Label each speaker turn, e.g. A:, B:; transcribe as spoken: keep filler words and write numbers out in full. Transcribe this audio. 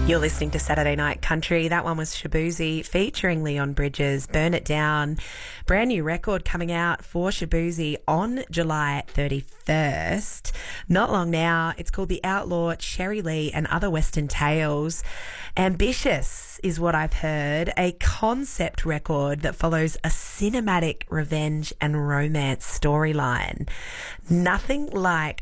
A: You're listening to Saturday Night Country. That one was Shaboozey featuring Leon Bridges, Burn It Down. Brand new record coming out for Shaboozey on July thirty-first. Not long now. It's called The Outlaw, Cherry Lee and Other Western Tales. Ambitious is what I've heard. A concept record that follows a cinematic revenge and romance storyline. Nothing like